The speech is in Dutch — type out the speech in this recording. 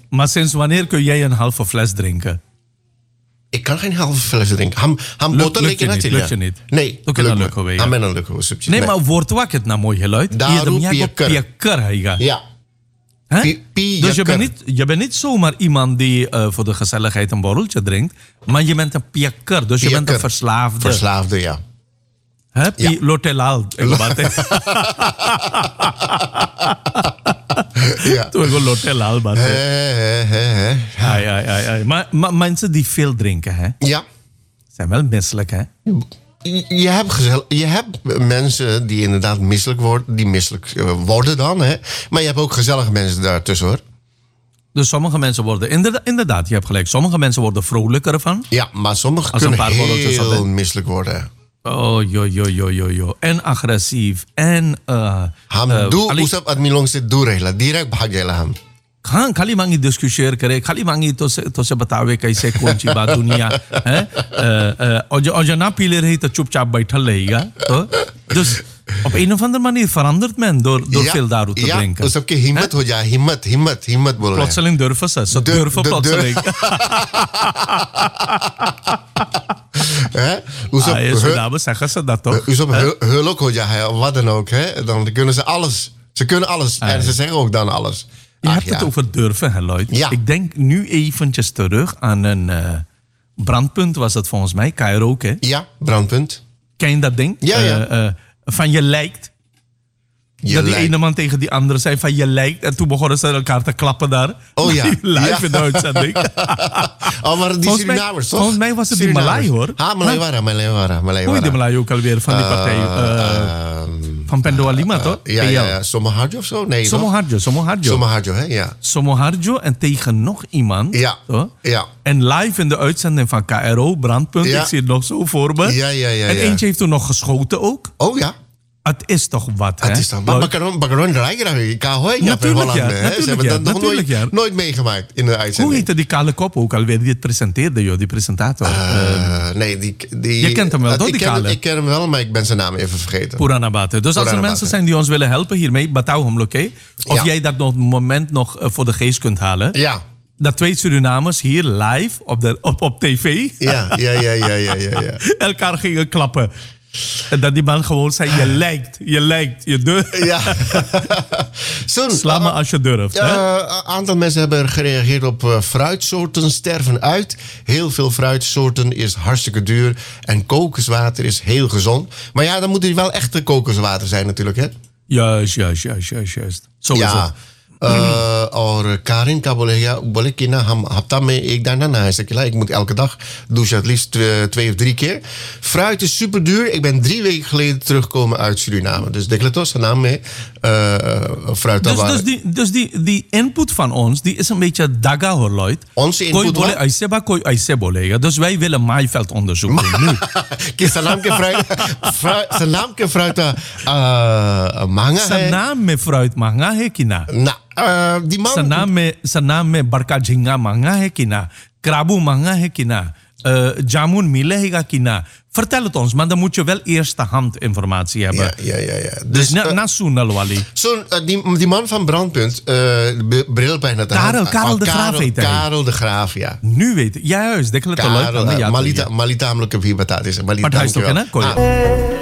Maar sinds wanneer kun jij een halve fles drinken? Ik kan geen halve fles drinken. Ham boter Lukt je niet? Nee. Oké, dan lukt het. Ham en lukt Nee, maar wordt wakker naar mooi geluid. Daarom piakker. Ja. Dus je bent niet zomaar iemand die voor de gezelligheid een borreltje drinkt. Maar je bent een piakker. Dus je bent een verslaafde. Verslaafde, ja. Ja. Lotelal. Ja. Toen ik lotelal. Maar mensen die veel drinken, hè? Ja. Zijn wel misselijk, hè? Je hebt mensen die inderdaad misselijk worden dan, hè? Maar je hebt ook gezellige mensen daartussen, hoor. Dus sommige mensen worden, inderdaad, je hebt gelijk. Sommige mensen worden vrolijker ervan. Ja, maar sommige kunnen heel misselijk worden. Oh, yo. En agressief. En... Doe usap at milong se durehla. Direct bhagela ham. हाँ खाली मांगी डिस्कशन करे खाली मांगी तो से बतावे कैसे कौन सी बात दुनिया है और जो ना पी ले रही तो चुपचाप बैठल रहेगा dus op een of andere manier verandert men door veel daarover te drinken. Ja, dus ook himmet ho ja, himmet bolen. Plotseling durven ze durven plotseling. Zeggen ze dat toch? Dus op hulp ho ja, wat dan ook, hè? Dan kunnen ze alles. Ze kunnen alles en ze zeggen ook dan alles. Je hebt het over durven, hè, Lloyd. Ja. Ik denk nu eventjes terug aan een brandpunt, was het volgens mij. Karaoke. Ja, brandpunt. Ken je dat ding? Ja. Van je lijkt. Dat die ene man tegen die andere zei van je lijkt. En toen begonnen ze elkaar te klappen daar. Oh ja. Live in de uitzending. Maar die Surinamers, toch? Volgens mij was het die Malay, hoor. Malay. Hoe heet die Malay ook alweer van die partij? Van Pendo Alima, toch? Ja. Somoharjo of zo? Nee, Somoharjo, hè? Ja. Somoharjo en tegen nog iemand. Ja. Toch? Ja. En live in de uitzending van KRO, Brandpunt. Ja. Ik zie het nog zo voor me. Ja. En eentje heeft toen nog geschoten ook. Oh ja. Het is toch wat, hè? Het is toch. Maar bakaron draaien graag. Natuurlijk, Ze hebben dat nog nooit meegemaakt in de uitzending. Hoe heette die kale kop ook alweer? Die het presenteerde, joh, die presentator. Nee, die... Je kent hem wel, toch, die kale? Ik ken hem wel, maar ik ben zijn naam even vergeten. Puranabate. Dus als er mensen zijn die ons willen helpen hiermee, batouw hem, oké? Of jij dat nog een moment nog voor de geest kunt halen. Ja. Dat 2 Surinamers hier live op tv. Ja. Elkaar gingen klappen. En dat die man gewoon zei, je lijkt, je durft. Ja. Sla me als je durft. Een aantal mensen hebben gereageerd op fruitsoorten sterven uit. Heel veel fruitsoorten is hartstikke duur. En kokoswater is heel gezond. Maar ja, dan moet het wel echte kokoswater zijn natuurlijk, hè? Juist. Sowieso. Ja. और Karin का बोले कि ना हम हफ्ता में एक दाना नहा सकेला. Ik moet elke dag douchen, het liefst 2 of 3 keer. Fruit is super duur. Ik ben 3 weken geleden teruggekomen uit Suriname. Dus decletos naam mee. Fruit dus die input van ons, die is een beetje daga, hoor, Lloyd. Onze input wat? Dus wij willen maaiveld onderzoeken nu. Zijn naam ke fruit manga. Zijn naam met fruit manga he kina. Die man... Zijn naam met barka jhinga manga he kina. Krabu manga he kina. Jamun milehega kina. Vertel het ons, maar dan moet je wel eerste hand informatie hebben. Ja. Dus na Soenal Wali. Die man van Brandpunt, bril bijna te Karel de Graaf heet hij. Karel de Graaf, ja. Nu weet ik. Juist, Karel, Malita amelijke vibataat is. Maar hij is toch, hè?